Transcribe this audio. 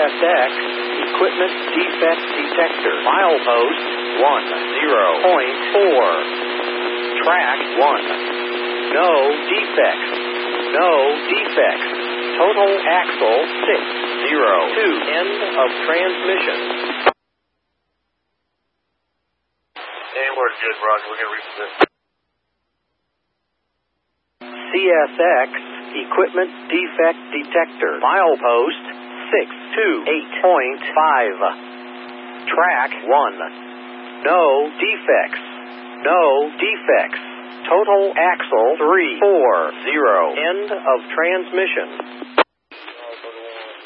CSX Equipment Defect Detector. Milepost 10.4. Track 1. No defects. No defects. Total axle 602. End of transmission. Anywhere's good, Roger. We're going to reposition. CSX Equipment Defect Detector. Milepost 628.5. Track 1. No defects. No defects. Total axle 340. End of transmission.